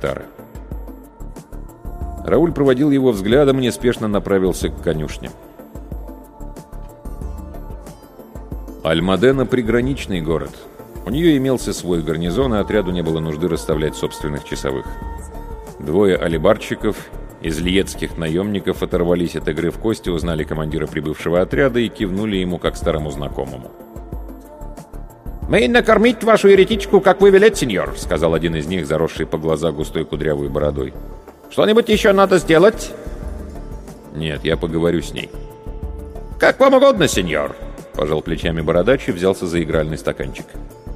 Ритара. Рауль проводил его взглядом и неспешно направился к конюшне. Альмадена — приграничный город. У нее имелся свой гарнизон, и отряду не было нужды расставлять собственных часовых. Двое алибардщиков из льетских наемников оторвались от игры в кости, узнали командира прибывшего отряда и кивнули ему как старому знакомому. «Мы накормить вашу еретичку, как вы велите, сеньор», — сказал один из них, заросший по глаза густой кудрявой бородой. «Что-нибудь еще надо сделать?» «Нет, я поговорю с ней». «Как вам угодно, сеньор», — пожал плечами бородач и взялся за игральный стаканчик.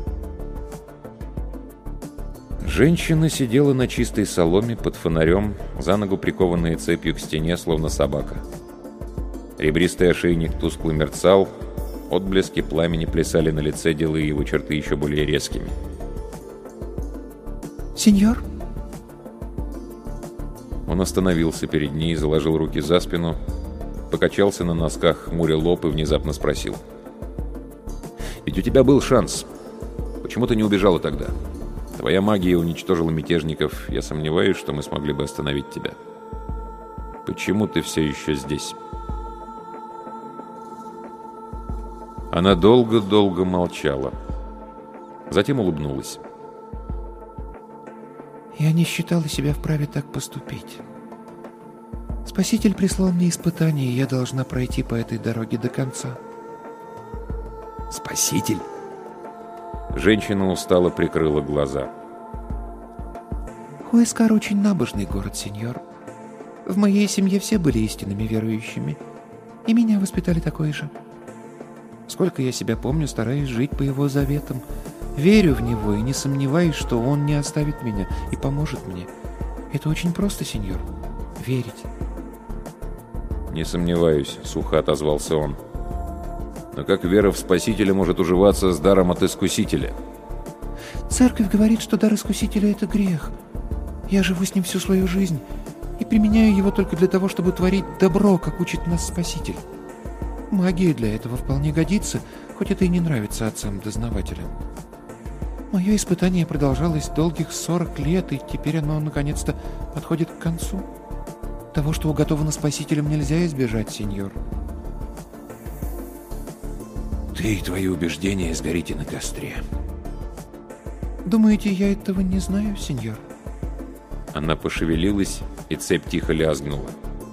Женщина сидела на чистой соломе под фонарем, за ногу прикованная цепью к стене, словно собака. Ребристый ошейник тускло мерцал, отблески пламени плясали на лице, делая его черты еще более резкими. «Сеньор?» Он остановился перед ней, заложил руки за спину, покачался на носках, хмуря лоб и внезапно спросил. «Ведь у тебя был шанс. Почему ты не убежала тогда? Твоя магия уничтожила мятежников. Я сомневаюсь, что мы смогли бы остановить тебя. Почему ты все еще здесь?» Она долго-долго молчала. Затем улыбнулась. «Я не считала себя вправе так поступить. Спаситель прислал мне испытание, и я должна пройти по этой дороге до конца». «Спаситель?» Женщина устало прикрыла глаза. Хуэскар очень набожный город, сеньор. В моей семье все были истинными верующими, и меня воспитали такой же. Сколько я себя помню, стараюсь жить по его заветам. Верю в него и не сомневаюсь, что он не оставит меня и поможет мне. Это очень просто, сеньор. Верить. «Не сомневаюсь», — сухо отозвался он. «Но как вера в Спасителя может уживаться с даром от Искусителя?» Церковь говорит, что дар Искусителя — это грех. Я живу с ним всю свою жизнь и применяю его только для того, чтобы творить добро, как учит нас Спаситель. Магия для этого вполне годится, хоть это и не нравится отцам-дознавателям. Мое испытание продолжалось долгих 40 лет, и теперь оно, наконец-то, подходит к концу. Того, что уготовано Спасителем, нельзя избежать, сеньор. «Ты и твои убеждения сгорите на костре». Думаете, я этого не знаю, сеньор?» Она пошевелилась, и цепь тихо лязгнула.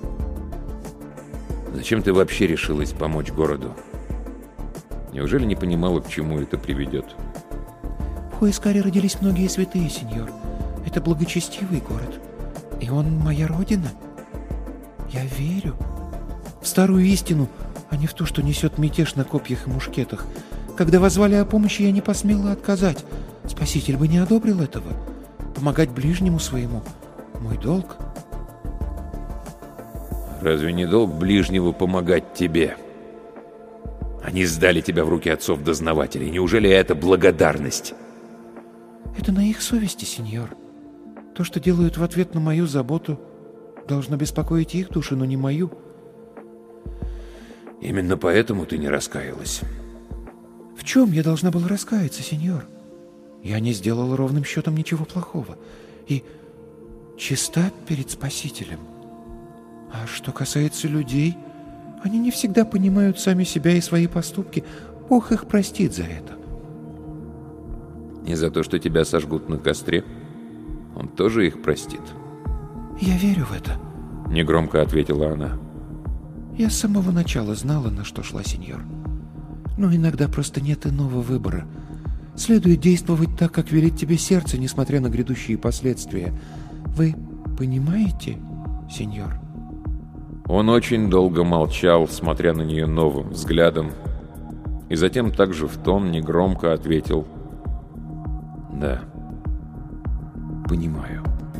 «Зачем ты вообще решилась помочь городу? Неужели не понимала, к чему это приведет?» В Хуэскаре родились многие святые, сеньор. Это благочестивый город. И он моя родина. Я верю в старую истину, а не в то, что несет мятеж на копьях и мушкетах. Когда воззвали о помощи, я не посмела отказать. Спаситель бы не одобрил этого. Помогать ближнему своему — мой долг. «Разве не долг ближнего помогать тебе? Они сдали тебя в руки отцов-дознавателей. Неужели это благодарность?» Это на их совести, сеньор. То, что делают в ответ на мою заботу, должно беспокоить их души, но не мою. «Именно поэтому ты не раскаялась?» В чем я должна была раскаяться, сеньор? Я не сделала ровным счетом ничего плохого. И чиста перед Спасителем. А что касается людей, они не всегда понимают сами себя и свои поступки. Бог их простит за это. И за то, что тебя сожгут на костре, он тоже их простит. Я верю в это, — негромко ответила она. Я с самого начала знала, на что шла, сеньор. Но иногда просто нет иного выбора. Следует действовать так, как велит тебе сердце, несмотря на грядущие последствия. Вы понимаете, сеньор?» Он очень долго молчал, смотря на нее новым взглядом, и затем также в тон негромко ответил: «Да, понимаю».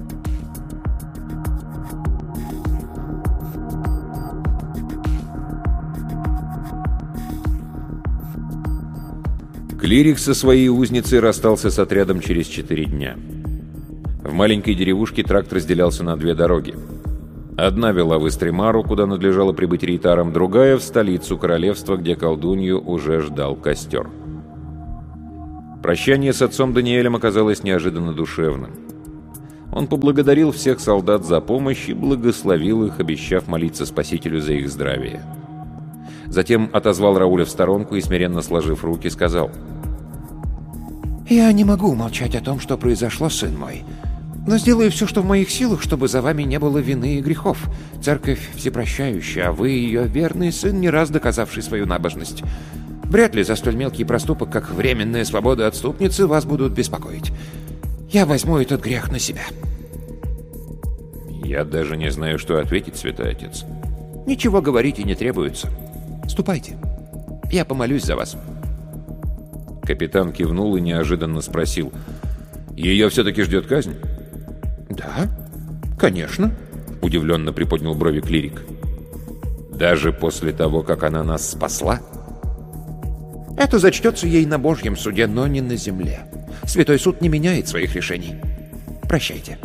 Клирик со своей узницей расстался с отрядом через 4 дня. В маленькой деревушке тракт разделялся на 2 дороги. Одна вела в Истремару, куда надлежало прибыть рейтарам, другая — в столицу королевства, где колдунью уже ждал костер. Прощание с отцом Даниэлем оказалось неожиданно душевным. Он поблагодарил всех солдат за помощь и благословил их, обещав молиться Спасителю за их здравие. Затем отозвал Рауля в сторонку и, смиренно сложив руки, сказал: «Я не могу умолчать о том, что произошло, сын мой, но сделаю все, что в моих силах, чтобы за вами не было вины и грехов. Церковь всепрощающая, а вы ее верный сын, не раз доказавший свою набожность. Вряд ли за столь мелкий проступок, как временная свобода отступницы, вас будут беспокоить. Я возьму этот грех на себя». «Я даже не знаю, что ответить, святой отец». «Ничего говорить и не требуется. Ступайте. Я помолюсь за вас». Капитан кивнул и неожиданно спросил: «Ее все-таки ждет казнь?» «Да, конечно», — удивленно приподнял брови клирик. «Даже после того, как она нас спасла?» «Это зачтется ей на Божьем суде, но не на земле. Святой суд не меняет своих решений. Прощайте».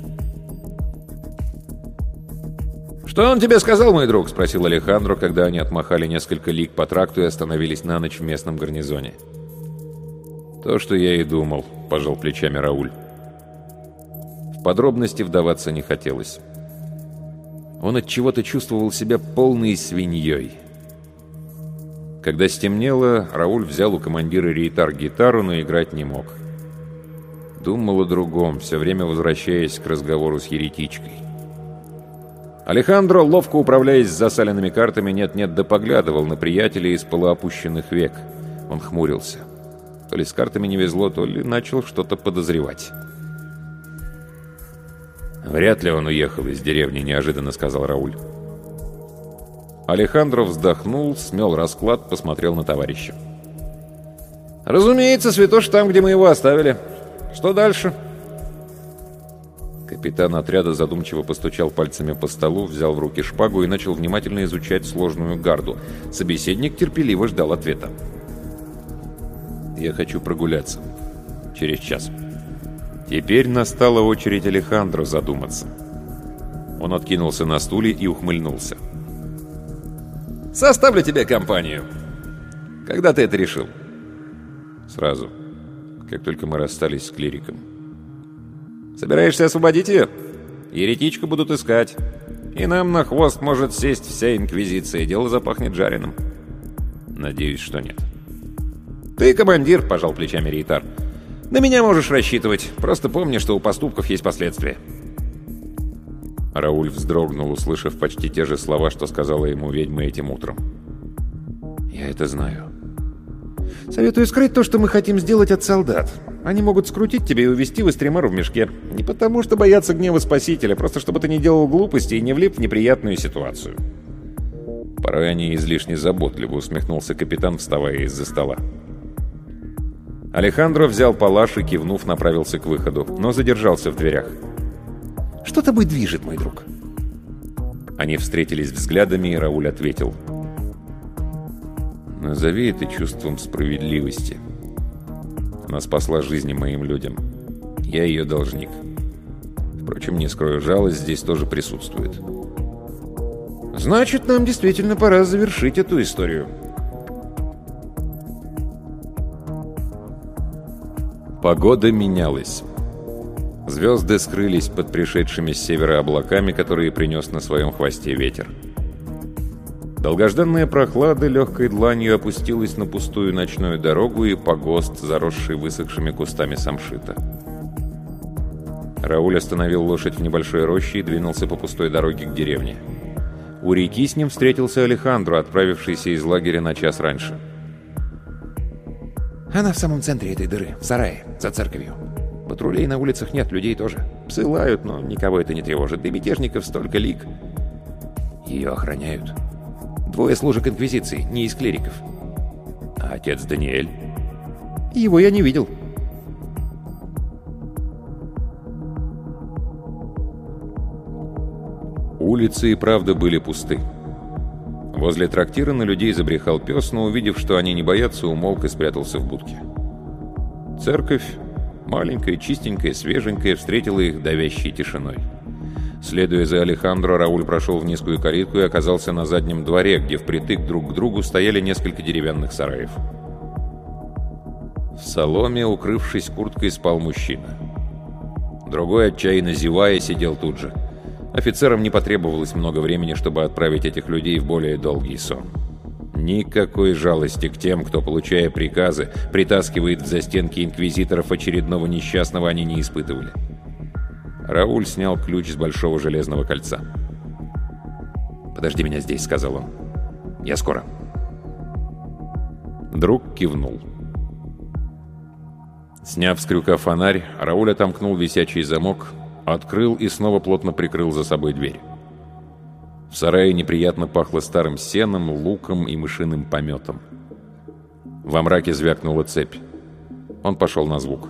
«Что он тебе сказал, мой друг?» — спросил Алехандро, когда они отмахали несколько лиг по тракту и остановились на ночь в местном гарнизоне. «То, что я и думал», — пожал плечами Рауль. В подробности вдаваться не хотелось. Он от чего-то чувствовал себя полной свиньей. Когда стемнело, Рауль взял у командира Рейтар гитару, но играть не мог. Думал о другом, все время возвращаясь к разговору с еретичкой. Алехандро, ловко управляясь с засаленными картами, нет-нет да поглядывал на приятеля из полуопущенных век. Он хмурился. То ли с картами не везло, то ли начал что-то подозревать. «Вряд ли он уехал из деревни», — неожиданно сказал Рауль. Алехандро вздохнул, смел расклад, посмотрел на товарища. «Разумеется, святош там, где мы его оставили. Что дальше?» Капитан отряда задумчиво постучал пальцами по столу, взял в руки шпагу и начал внимательно изучать сложную гарду. Собеседник терпеливо ждал ответа. «Я хочу прогуляться. Через час». Теперь настала очередь Алехандро задуматься. Он откинулся на стуле и ухмыльнулся. «Составлю тебе компанию. Когда ты это решил?» «Сразу, как только мы расстались с клириком». «Собираешься освободить ее? Еретичку будут искать. И нам на хвост может сесть вся инквизиция. Дело запахнет жареным». «Надеюсь, что нет». «Ты командир», — пожал плечами Рейтар. «На меня можешь рассчитывать. Просто помни, что у поступков есть последствия». Рауль вздрогнул, услышав почти те же слова, что сказала ему ведьма этим утром. «Я это знаю». «Советую скрыть то, что мы хотим сделать от солдат. Они могут скрутить тебя и увезти в Эстремару в мешке. Не потому, что боятся гнева Спасителя, просто чтобы ты не делал глупости и не влип в неприятную ситуацию». «Порой они излишне заботливо», — усмехнулся капитан, вставая из-за стола. Алехандро взял палаш и, кивнув, направился к выходу, но задержался в дверях. «Что тобой движет, мой друг?» Они встретились взглядами, и Рауль ответил: «Назови это чувством справедливости. Она спасла жизни моим людям. Я ее должник. Впрочем, не скрою, жалость здесь тоже присутствует». «Значит, нам действительно пора завершить эту историю». Погода менялась. Звезды скрылись под пришедшими с севера облаками, которые принес на своем хвосте ветер. Долгожданная прохлада легкой дланью опустилась на пустую ночную дорогу и погост, заросший высохшими кустами самшита. Рауль остановил лошадь в небольшой роще и двинулся по пустой дороге к деревне. У реки с ним встретился Алехандро, отправившийся из лагеря на час раньше. «Она в самом центре этой дыры, в сарае, за церковью. Патрулей на улицах нет, людей тоже. Псы лают, но никого это не тревожит. Да и мятежников столько лик. Ее охраняют. 2 служек инквизиции, не из клириков». «А отец Даниэль?» «Его я не видел». Улицы и правда были пусты. Возле трактира на людей забрехал пес, но, увидев, что они не боятся, умолк и спрятался в будке. Церковь, маленькая, чистенькая, свеженькая, встретила их давящей тишиной. Следуя за Алехандро, Рауль прошел в низкую калитку и оказался на заднем дворе, где впритык друг к другу стояли несколько деревянных сараев. В соломе, укрывшись курткой, спал мужчина. Другой, отчаянно зевая, сидел тут же. Офицерам не потребовалось много времени, чтобы отправить этих людей в более долгий сон. Никакой жалости к тем, кто, получая приказы, притаскивает в застенки инквизиторов очередного несчастного, они не испытывали. Рауль снял ключ с большого железного кольца. «Подожди меня здесь», — сказал он. «Я скоро». Друг кивнул. Сняв с крюка фонарь, Рауль отомкнул висячий замок, открыл и снова плотно прикрыл за собой дверь. В сарае неприятно пахло старым сеном, луком и мышиным пометом. Во мраке звякнула цепь. Он пошел на звук.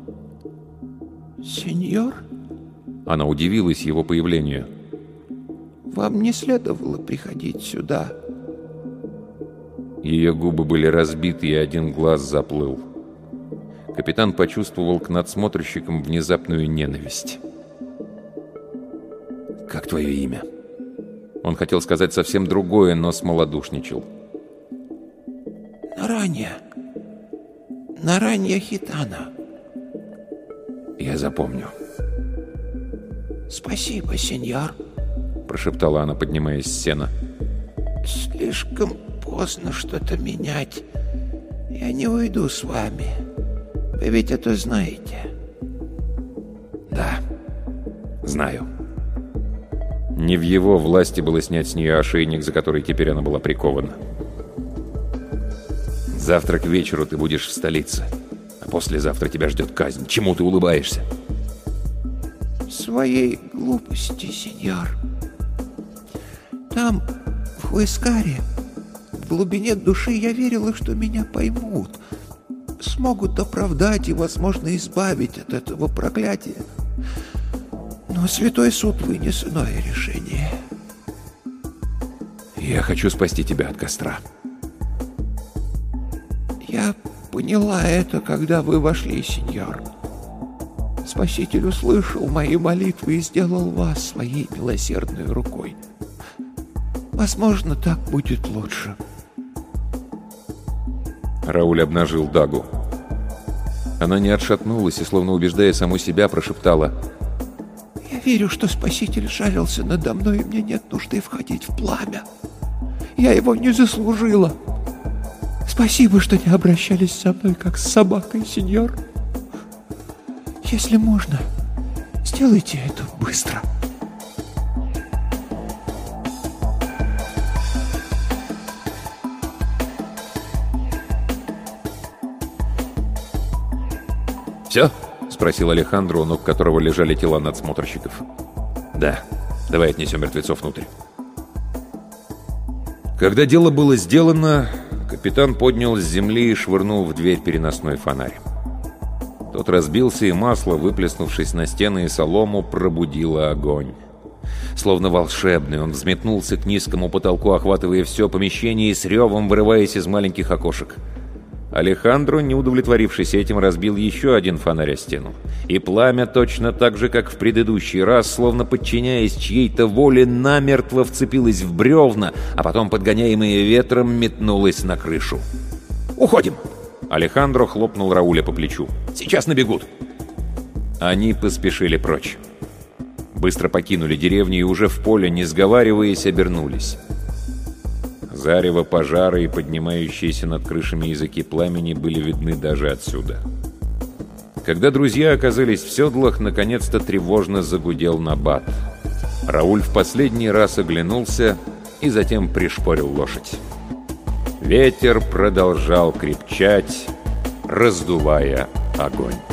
«Сеньор?» Она удивилась его появлению. «Вам не следовало приходить сюда». Ее губы были разбиты, и один глаз заплыл. Капитан почувствовал к надсмотрщикам внезапную ненависть. «Как твое имя?» Он хотел сказать совсем другое, но смолодушничал. «Наранья. Наранья Хитана». «Я запомню». «Спасибо, сеньор», — прошептала она, поднимаясь с сена. «Слишком поздно что-то менять. Я не уйду с вами. Вы ведь это знаете». «Да, знаю». Не в его власти было снять с нее ошейник, за который теперь она была прикована. «Завтра к вечеру ты будешь в столице, а послезавтра тебя ждет казнь. Чему ты улыбаешься?» «Своей глупости, сеньор. Там, в Хуэскаре, в глубине души я верила, что меня поймут, смогут оправдать и, возможно, избавить от этого проклятия. Но Святой Суд вынес иное решение». «Я хочу спасти тебя от костра». «Я поняла это, когда вы вошли, сеньор. Спаситель услышал мои молитвы и сделал вас своей милосердной рукой. Возможно, так будет лучше». Рауль обнажил дагу. Она не отшатнулась и, словно убеждая саму себя, прошептала: «Я верю, что Спаситель жалился надо мной, и мне нет нужды входить в пламя. Я его не заслужила. Спасибо, что не обращались со мной, как с собакой, сеньор. Если можно, сделайте это быстро». «Все?» — спросил Алехандро, у ног которого лежали тела надсмотрщиков. «Да. Давай отнесем мертвецов внутрь». Когда дело было сделано, капитан поднял с земли и швырнул в дверь переносной фонарь. Тот разбился, и масло, выплеснувшись на стены и солому, пробудило огонь. Словно волшебный, он взметнулся к низкому потолку, охватывая все помещение и с ревом вырываясь из маленьких окошек. Алехандро, не удовлетворившись этим, разбил еще один фонарь о стену. И пламя, точно так же, как в предыдущий раз, словно подчиняясь чьей-то воле, намертво вцепилось в бревна, а потом, подгоняемое ветром, метнулось на крышу. «Уходим!» Алехандро хлопнул Рауля по плечу. «Сейчас набегут!» Они поспешили прочь. Быстро покинули деревню и уже в поле, не сговариваясь, обернулись. Зарево пожара и поднимающиеся над крышами языки пламени были видны даже отсюда. Когда друзья оказались в седлах, наконец-то тревожно загудел набат. Рауль в последний раз оглянулся и затем пришпорил лошадь. Ветер продолжал крепчать, раздувая огонь.